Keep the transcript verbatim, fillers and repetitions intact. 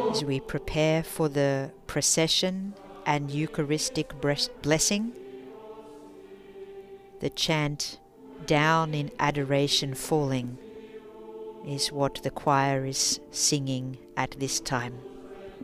As we prepare for the procession and Eucharistic blessing, the chant "Down in Adoration Falling" is what the choir is singing at this time.